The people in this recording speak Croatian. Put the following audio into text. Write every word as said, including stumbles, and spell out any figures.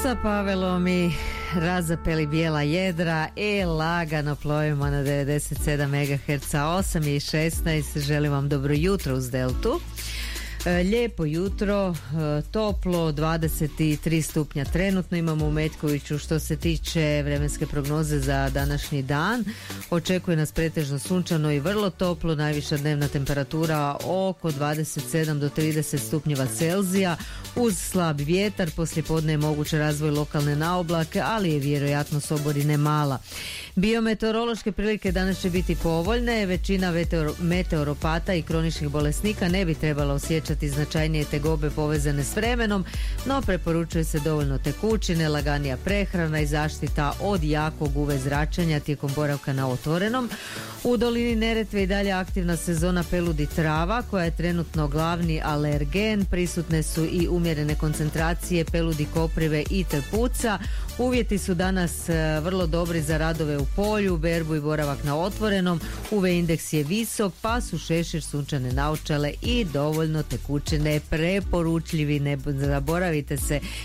Sa Pavelom i razapeli bijela jedra i lagano plovimo na devedeset sedam megaherca, osam i šesnaest. Želim vam dobro jutro uz Deltu. Lijepo jutro, toplo, dvadeset tri stupnja trenutno imamo u Metkoviću. Što se tiče vremenske prognoze za današnji dan, očekuje nas pretežno sunčano i vrlo toplo, najviša dnevna temperatura oko dvadeset sedam do trideset stupnjeva Celzija uz slab vjetar. Poslijepodne je moguće razvoj lokalne naoblake, ali je vjerojatnost oborine mala. Biometeorološke prilike danas će biti povoljne, većina meteor, meteoropata i kroničnih bolesnika ne bi trebala osjećati značajnije tegobe povezane s vremenom, no preporučuje se dovoljno tekućine, laganija prehrana i zaštita od jakog U V zračenja tijekom boravka na otvorenom. U dolini Neretve i dalje aktivna sezona peludi trava koja je trenutno glavni alergen. Prisutne su i umjerene koncentracije peludi koprive i trpuca. Uvjeti su danas vrlo dobri za radove u polju, berbu i boravak na otvorenom. U V indeks je visok, pa su šešir, sunčane naočale i dovoljno tekućine preporučljivi. Ne zaboravite se